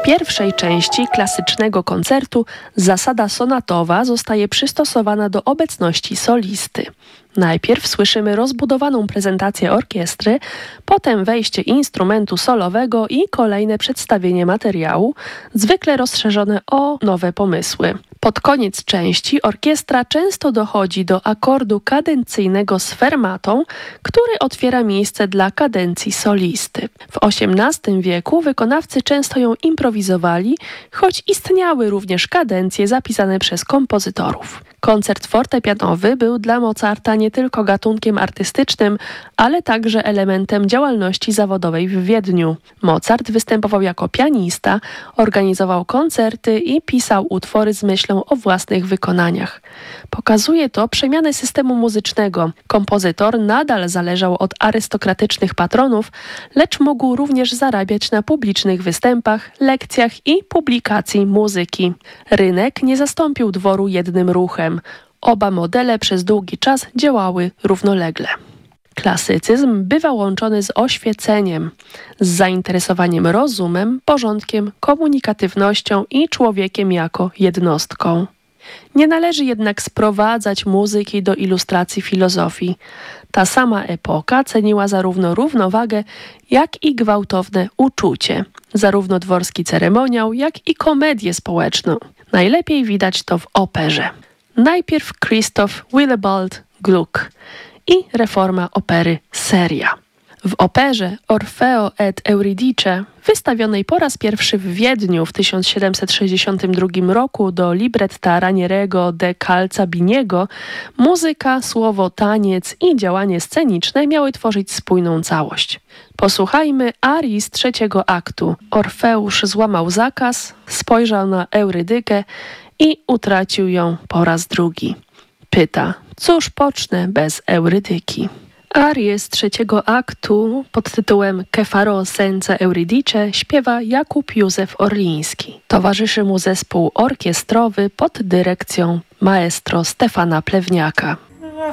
pierwszej części klasycznego koncertu zasada sonatowa zostaje przystosowana do obecności solisty. Najpierw słyszymy rozbudowaną prezentację orkiestry, potem wejście instrumentu solowego i kolejne przedstawienie materiału, zwykle rozszerzone o nowe pomysły. Pod koniec części orkiestra często dochodzi do akordu kadencyjnego z fermatą, który otwiera miejsce dla kadencji solisty. W XVIII wieku wykonawcy często ją improwizowali, choć istniały również kadencje zapisane przez kompozytorów. Koncert fortepianowy był dla Mozarta nie tylko gatunkiem artystycznym, ale także elementem działalności zawodowej w Wiedniu. Mozart występował jako pianista, organizował koncerty i pisał utwory z myślą o własnych wykonaniach. Pokazuje to przemianę systemu muzycznego. Kompozytor nadal zależał od arystokratycznych patronów, lecz mógł również zarabiać na publicznych występach, lekcjach i publikacji muzyki. Rynek nie zastąpił dworu jednym ruchem. Oba modele przez długi czas działały równolegle. Klasycyzm bywa łączony z oświeceniem, z zainteresowaniem rozumem, porządkiem, komunikatywnością i człowiekiem jako jednostką. Nie należy jednak sprowadzać muzyki do ilustracji filozofii. Ta sama epoka ceniła zarówno równowagę, jak i gwałtowne uczucie, zarówno dworski ceremoniał, jak i komedię społeczną. Najlepiej widać to w operze. Najpierw Christoph Willibald Gluck i reforma opery Seria. W operze Orfeo et Euridice, wystawionej po raz pierwszy w Wiedniu w 1762 roku do libretta Ranierego de Calzabiniego, muzyka, słowo, taniec i działanie sceniczne miały tworzyć spójną całość. Posłuchajmy arii z trzeciego aktu. Orfeusz złamał zakaz, spojrzał na Eurydykę i utracił ją po raz drugi. Pyta, cóż pocznę bez Eurydyki? Arię z trzeciego aktu pod tytułem Che farò senza Euridice śpiewa Jakub Józef Orliński. Towarzyszy mu zespół orkiestrowy pod dyrekcją maestro Stefana Plewniaka.